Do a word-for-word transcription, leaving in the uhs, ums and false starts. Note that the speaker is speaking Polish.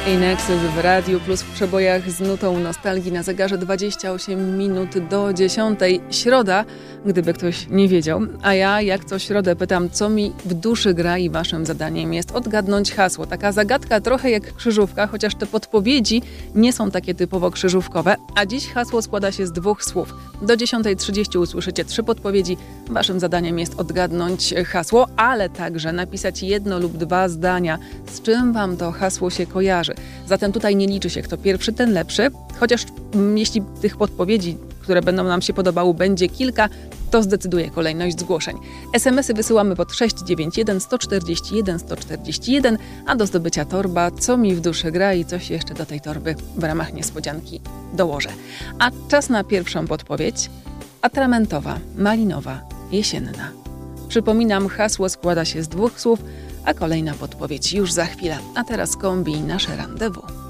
In Excess w Radiu Plus w przebojach z nutą nostalgii na zegarze dwadzieścia osiem minut do dziesiątej. Środa, gdyby ktoś nie wiedział. A ja, jak co środę, pytam, co mi w duszy gra i waszym zadaniem jest odgadnąć hasło. Taka zagadka trochę jak krzyżówka, chociaż te podpowiedzi nie są takie typowo krzyżówkowe. A dziś hasło składa się z dwóch słów. Do dziesiątej trzydzieści usłyszycie trzy podpowiedzi. Waszym zadaniem jest odgadnąć hasło, ale także napisać jedno lub dwa zdania, z czym wam to hasło się kojarzy. Zatem tutaj nie liczy się kto pierwszy, ten lepszy, chociaż mm, jeśli tych podpowiedzi, które będą nam się podobały, będzie kilka, to zdecyduje kolejność zgłoszeń. es em esy wysyłamy pod sześć dziewięć jeden sto czterdzieści jeden sto czterdzieści jeden, a do zdobycia torba Co mi w duszy gra i coś jeszcze do tej torby w ramach niespodzianki dołożę. A czas na pierwszą podpowiedź. Atramentowa, malinowa, jesienna. Przypominam, hasło składa się z dwóch słów, a kolejna podpowiedź już za chwilę. A teraz kombi nasze rendezvous.